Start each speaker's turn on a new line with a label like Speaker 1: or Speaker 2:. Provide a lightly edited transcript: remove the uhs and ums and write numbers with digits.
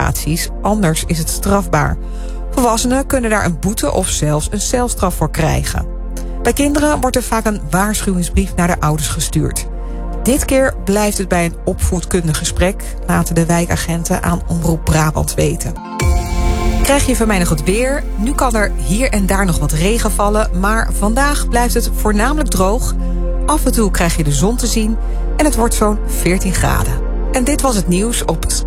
Speaker 1: situaties, anders is het strafbaar. Volwassenen kunnen daar een boete of zelfs een celstraf voor krijgen. Bij kinderen wordt er vaak een waarschuwingsbrief naar de ouders gestuurd. Dit keer blijft het bij een opvoedkundig gesprek, laten de wijkagenten aan Omroep Brabant weten. Krijg je van mij nog het weer? Nu kan er hier en daar nog wat regen vallen, maar vandaag blijft het voornamelijk droog. Af en toe krijg je de zon te zien en het wordt zo'n 14 graden. En dit was het nieuws op